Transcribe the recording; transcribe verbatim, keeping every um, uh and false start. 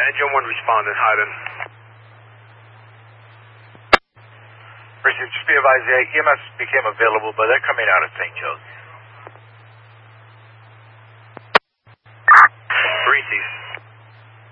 Engine one responding, Hyden. Precinct, just be advised, the E M S became available, but they're coming out of Saint Joe's.